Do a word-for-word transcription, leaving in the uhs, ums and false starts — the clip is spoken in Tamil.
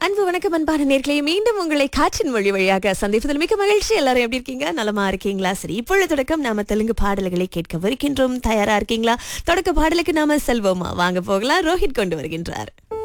அன்பு வணக்கம் அன்பான நேர்களே, மீண்டும் உங்களை காற்றின் மொழி வழியாக சந்திப்பதில் மிக்க மகிழ்ச்சி. எல்லாரும் எப்படி இருக்கீங்க? நலமா இருக்கீங்களா? சரி, இப்பொழுது தொடக்கம் நாம தெலுங்கு பாடல்களை கேட்கவிருக்கின்றோம். தயாரா இருக்கீங்களா? தொடக்க பாடலுக்கு நாம செல்வோமா? வாங்க போகலாம். ரோஹித் கொண்டு வருகின்றார்.